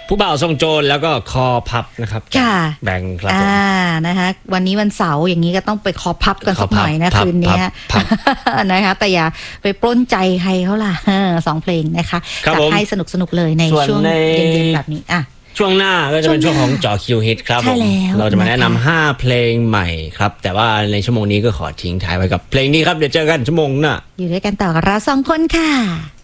ผู้บ่าวทรงโจรแล้วก็คอพับนะครับค่ะแบ่งครับผมนะคะวันนี้วันเสาร์อย่างนี้ก็ต้องไปคอพับกันสักหน่อยนะคืนนี้นะคะแต่อย่าไปปล้นใจใครเขาล่ะ2 เพลงนะคะจัดให้สนุกเลยในช่วงเย็นๆแบบนี้ช่วงหน้าก็จะเป็นช่วงของจ่อคิวฮิตครับผมเราจะมาแนะนำ5 เพลงใหม่ครับแต่ว่าในชั่วโมงนี้ก็ขอทิ้งท้ายไว้กับเพลงนี้ครับเดี๋ยวเจอกันชั่วโมงหน้าอยู่ด้วยกันต่อกับเรา2 คนค่ะ